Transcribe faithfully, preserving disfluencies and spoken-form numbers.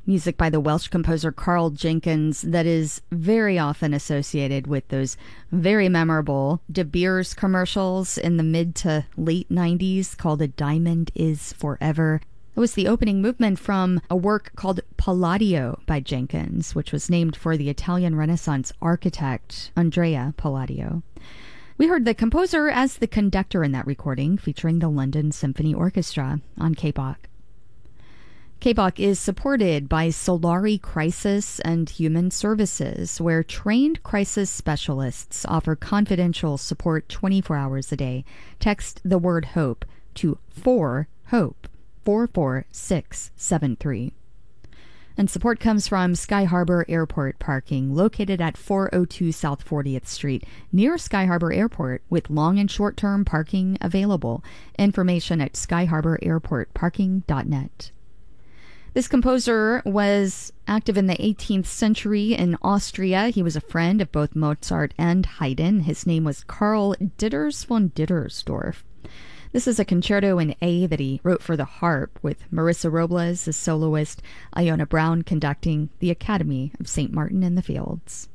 music by the Welsh composer Carl Jenkins that is very often associated with those very memorable De Beers commercials in the mid to late nineties called A Diamond Is Forever. It was the opening movement from a work called Palladio by Jenkins, which was named for the Italian Renaissance architect Andrea Palladio. We heard the composer as the conductor in that recording, featuring the London Symphony Orchestra on K B O C. K B O C is supported by Solari Crisis and Human Services, where trained crisis specialists offer confidential support twenty-four hours a day. Text the word HOPE to four HOPE, four four six seven three. And support comes from Sky Harbor Airport Parking, located at four oh two South fortieth Street, near Sky Harbor Airport, with long and short-term parking available. Information at sky harbor airport parking dot net. This composer was active in the eighteenth century in Austria. He was a friend of both Mozart and Haydn. His name was Karl Ditters von Dittersdorf. This is a concerto in A that he wrote for the harp, with Marissa Robles as soloist, Iona Brown conducting the Academy of Saint Martin in the Fields.